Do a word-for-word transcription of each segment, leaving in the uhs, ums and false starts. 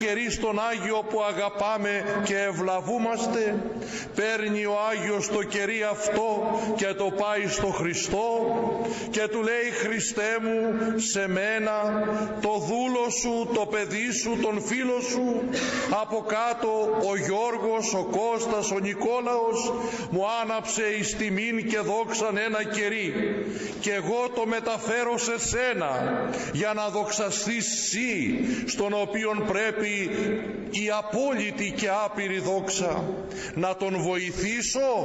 καιροί στον Άγιο που αγαπάμε και ευλαβούμαστε, παίρνει ο Άγιος το κερί αυτό και το πάει στο Χριστό και του λέει: Χριστέ μου, σε μένα, το δούλο σου, το παιδί σου, τον φίλο σου, από κάτω ο Γιώργος, ο Κώστας, ο Νικόλαος μου άναψε εις τιμήν και δόξαν ένα κερί και εγώ το μεταφέρω σε σένα για να δοξαστείς εσύ, στον οποίον πρέπει η απόλυτη και άπειρη δόξα. Να τον βοηθήσω?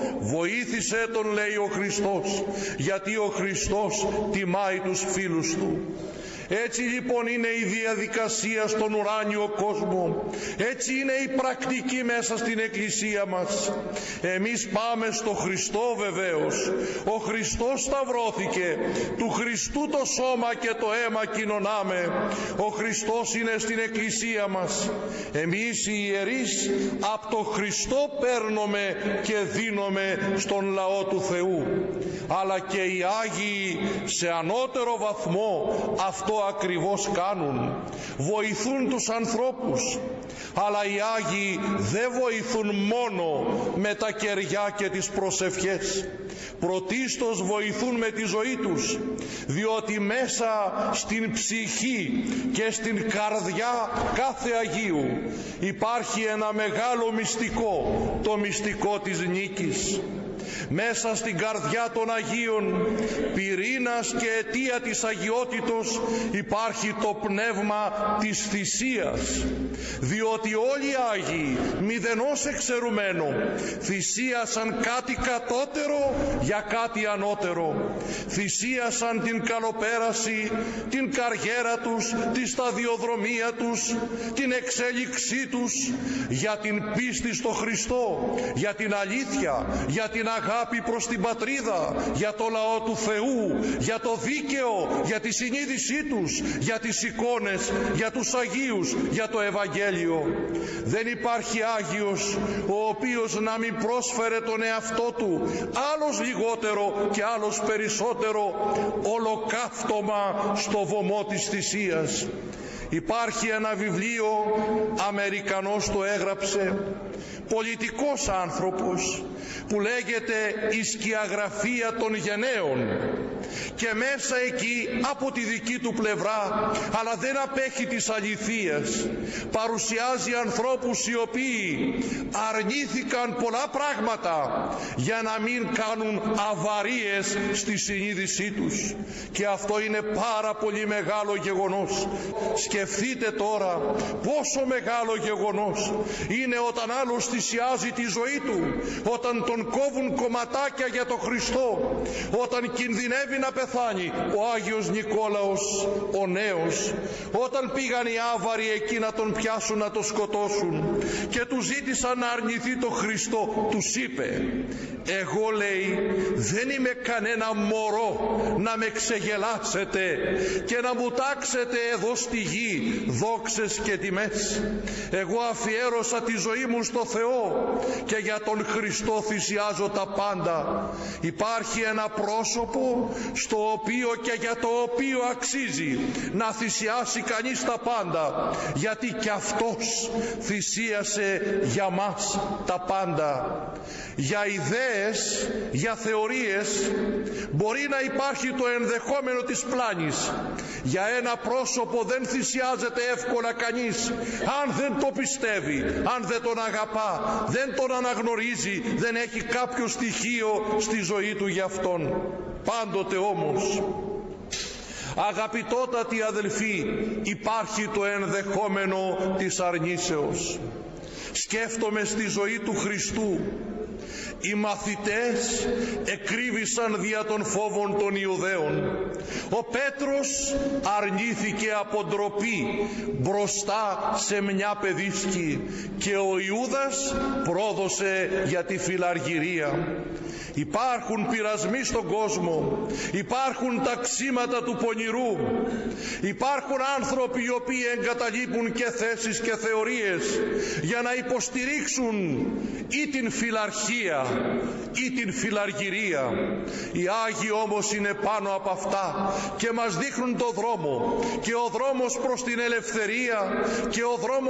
Βοήθησε τον, λέει ο Χριστός, γιατί ο Χριστός τιμάει τους φίλους του. Έτσι λοιπόν είναι η διαδικασία στον ουράνιο κόσμο, έτσι είναι η πρακτική μέσα στην Εκκλησία μας. Εμείς πάμε στο Χριστό βεβαίως, ο Χριστός σταυρώθηκε, του Χριστού το σώμα και το αίμα κοινωνάμε, ο Χριστός είναι στην Εκκλησία μας. Εμείς οι ιερείς από το Χριστό παίρνουμε και δίνουμε στον λαό του Θεού, αλλά και οι Άγιοι σε ανώτερο βαθμό αυτό ακριβώς κάνουν, βοηθούν τους ανθρώπους, αλλά οι Άγιοι δεν βοηθούν μόνο με τα κεριά και τις προσευχές, πρωτίστως βοηθούν με τη ζωή τους, διότι μέσα στην ψυχή και στην καρδιά κάθε Αγίου υπάρχει ένα μεγάλο μυστικό, το μυστικό της νίκης. Μέσα στην καρδιά των Αγίων, πυρήνας και αιτία της αγιότητος, υπάρχει το πνεύμα της θυσίας, διότι όλοι οι Άγιοι, μηδενός εξαιρουμένο, θυσίασαν κάτι κατώτερο για κάτι ανώτερο. Θυσίασαν την καλοπέραση, την καριέρα τους, τη σταδιοδρομία τους, την εξέλιξή τους για την πίστη στο Χριστό, για την αλήθεια, για την αγάπη προς την πατρίδα, για το λαό του Θεού, για το δίκαιο, για τη συνείδησή τους, για τις εικόνες, για τους Αγίους, για το Ευαγγέλιο. Δεν υπάρχει Άγιος ο οποίος να μην πρόσφερε τον εαυτό του, άλλος λιγότερο και άλλος περισσότερο, ολοκαύτωμα στο βωμό της θυσίας. Υπάρχει ένα βιβλίο, Αμερικανός το έγραψε, πολιτικός άνθρωπος, που λέγεται «Η σκιαγραφία των γενναίων», και μέσα εκεί από τη δική του πλευρά, αλλά δεν απέχει της αληθείας, παρουσιάζει ανθρώπους οι οποίοι αρνήθηκαν πολλά πράγματα για να μην κάνουν αβαρίες στη συνείδησή τους, και αυτό είναι πάρα πολύ μεγάλο γεγονός. Σκεφτείτε τώρα πόσο μεγάλο γεγονός είναι όταν άλλος θυσιάζει τη ζωή του, όταν τον κόβουν κομματάκια για τον Χριστό, όταν κινδυνεύει να πεθάνει ο Άγιος Νικόλαος ο νέος, όταν πήγαν οι άβαροι εκεί να τον πιάσουν, να τον σκοτώσουν και του ζήτησαν να αρνηθεί τον Χριστό, τους είπε: εγώ, λέει, δεν είμαι κανένα μωρό να με ξεγελάσετε και να μου τάξετε εδώ στη γη δόξες και τιμές. Εγώ αφιέρωσα τη ζωή μου στο Θεό και για τον Χριστό θυσιάζω τα πάντα. Υπάρχει ένα πρόσωπο στο οποίο και για το οποίο αξίζει να θυσιάσει κανείς τα πάντα, γιατί κι αυτός θυσίασε για μας τα πάντα. Για ιδέες, για θεωρίες μπορεί να υπάρχει το ενδεχόμενο της πλάνης. Για ένα πρόσωπο δεν θυσιάζεται εύκολα κανείς αν δεν το πιστεύει, αν δεν τον αγαπά, δεν τον αναγνωρίζει, δεν έχει κάποιο στοιχείο στη ζωή του για αυτόν. Πάντοτε όμως, αγαπητότατοι αδελφοί, υπάρχει το ενδεχόμενο της αρνήσεως. Σκέφτομαι στη ζωή του Χριστού. Οι μαθητές εκρύβησαν δια των φόβων των Ιουδαίων. Ο Πέτρος αρνήθηκε από ντροπή μπροστά σε μια παιδίσκη και ο Ιούδας πρόδωσε για τη φιλαργυρία. Υπάρχουν πειρασμοί στον κόσμο, υπάρχουν ταξίματα του πονηρού, υπάρχουν άνθρωποι οι οποίοι εγκαταλείπουν και θέσεις και θεωρίες για να υποστηρίξουν ή την φιλαρχία ή την φιλαργυρία. Οι Άγιοι όμως είναι πάνω από αυτά και μας δείχνουν το δρόμο, και ο δρόμος προς την ελευθερία και ο δρόμος